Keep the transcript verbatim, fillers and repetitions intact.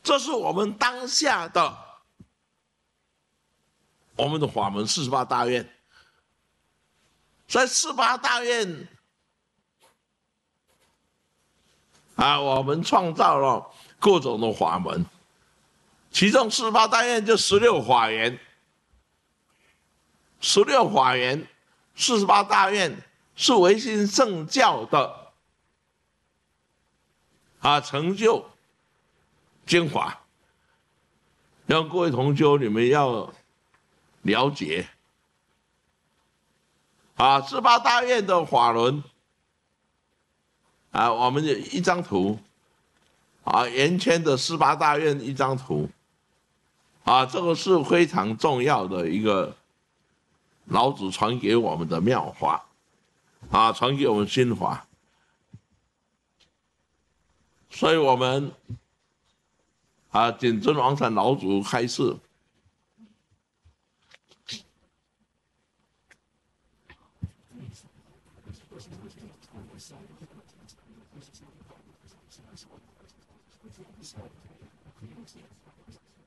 这是我们当下的我们的法门四十八大愿。在四十八大愿啊，我们创造了各种的法门，其中四十八大愿就十六法缘，十六法缘，四十八大愿是唯心圣教的啊成就精华，让各位同修你们要了解啊，四十八大愿的法轮啊，我们有一张图啊，圆圈的四十八大愿一张图啊，这个是非常重要的一个老子传给我们的妙法啊，传给我们心法，所以我们啊，谨遵王禅老祖开示。